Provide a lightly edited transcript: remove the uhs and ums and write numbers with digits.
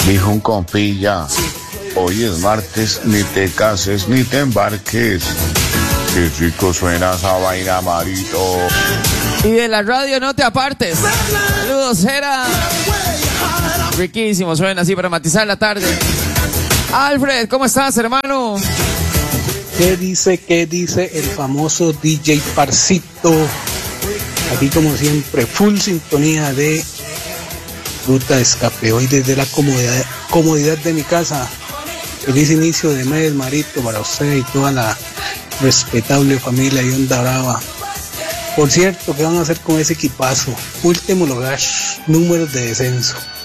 Dijo un compilla, hoy es martes, ni te cases ni te embarques. Qué rico suena esa vaina, Marito. Y de la radio no te apartes. Saludos, Jera. Riquísimo, suena así para matizar la tarde. Alfred, ¿cómo estás, hermano? ¿Qué dice el famoso DJ Parcito? Aquí como siempre, full sintonía de Ruta de Escape. Hoy desde la comodidad de mi casa. Feliz inicio de mes, Marito, para usted y toda la respetable familia de Onda Brava. Por cierto, ¿qué van a hacer con ese equipazo? Último lugar, números de descenso.